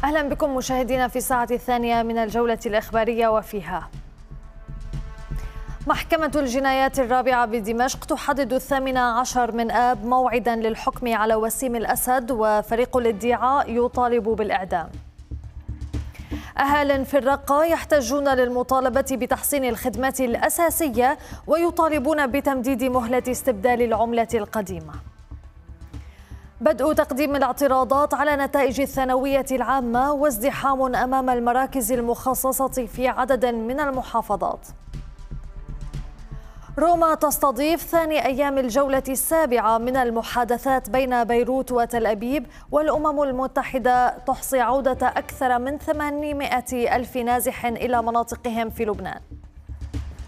أهلا بكم مشاهدينا في الساعة الثانية من الجولة الإخبارية، وفيها: محكمة الجنايات الرابعة بدمشق تحدد 18 من آب موعدا للحكم على وسيم الأسد، وفريق الادعاء يطالب بالإعدام. أهال في الرقة يحتجون للمطالبة بتحسين الخدمات الأساسية ويطالبون بتمديد مهلة استبدال العملة القديمة. بدء تقديم الاعتراضات على نتائج الثانوية العامة وازدحام أمام المراكز المخصصة في عدد من المحافظات. روما تستضيف ثاني أيام الجولة السابعة من المحادثات بين بيروت وتل أبيب، والأمم المتحدة تحصي عودة أكثر من 800 ألف نازح إلى مناطقهم في لبنان.